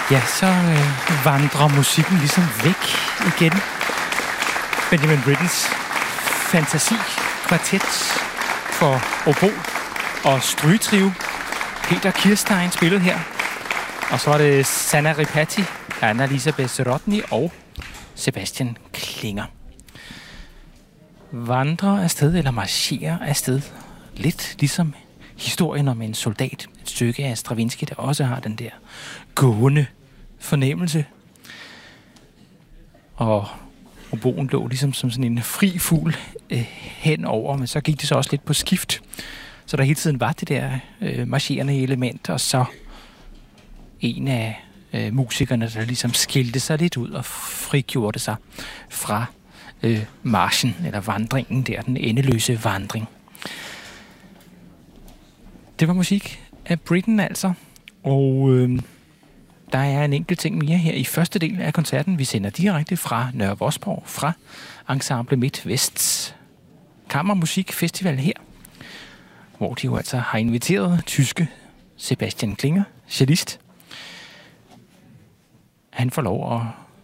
Ja, så vandrer musikken ligesom væk igen. Benjamin Brittens fantasikvartet for obo og strygetrio. Peter Kirstein spillede her. Og så var det Sanna Ripatti, Anna-Lisa Srodny og Sebastian Klinger. Vandrer afsted eller marcherer afsted. Lidt ligesom historien om en soldat. Et stykke af Stravinsky, der også har den der gående fornemmelse. Og oboen lå ligesom som sådan en fri fugl henover, men så gik det så også lidt på skift. Så der hele tiden var det der marcherende element, og så en af musikerne, der ligesom skilte sig lidt ud og frigjorde sig fra marchen, eller vandringen der, den endeløse vandring. Det var musik af Britten altså, og der er en enkelt ting mere her i første del af koncerten. Vi sender direkte fra Nørre Vosborg, fra Ensemble Midt-Vests Kammermusikfestival her, hvor de jo altså har inviteret tyske Sebastian Klinger, cellist. Han får lov at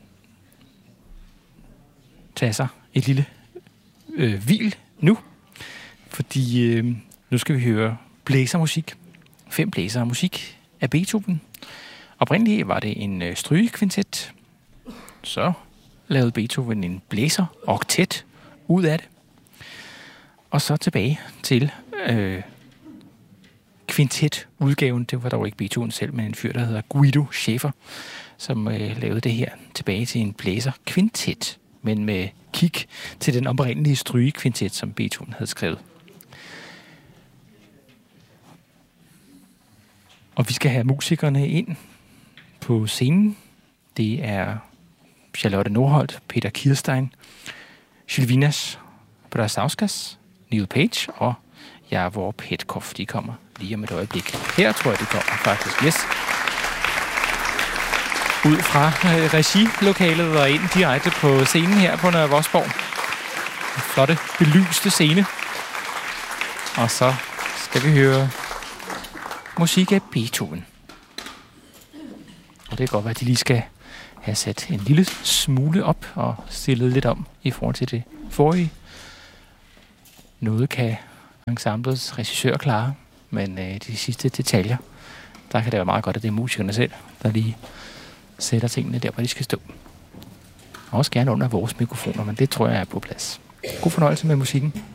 tage sig et lille hvil nu, fordi nu skal vi høre blæsermusik. 5 blæsere musik af Beethoven. Oprindeligt var det en strygekvintet. Så lavede Beethoven en blæser-oktet ud af det. Og så tilbage til kvintetudgaven. Det var dog ikke Beethoven selv, men en fyr, der hedder Guido Schäfer, som lavede det her tilbage til en blæser-kvintet, men med kig til den oprindelige strygekvintet, som Beethoven havde skrevet. Og vi skal have musikerne ind på scenen. Det er Charlotte Nordholt, Peter Kirstein, Sylvinas Brazauskas, Neil Page og Javor Petkov. De kommer lige om et øjeblik. Her tror jeg, de kommer faktisk. Yes. Ud fra regilokalet og ind direkte på scenen her på Nørre Vosborg. En flotte, belyste scene. Og så skal vi høre musik af Beethoven. Og det kan godt være, at de lige skal have sat en lille smule op og stillet lidt om i forhold til det forrige. Noget kan ensemblets regissør klare, men de sidste detaljer, der kan det være meget godt, at det er musikerne selv, der lige sætter tingene der, hvor de skal stå. Også gerne under vores mikrofoner, men det tror jeg er på plads. God fornøjelse med musikken.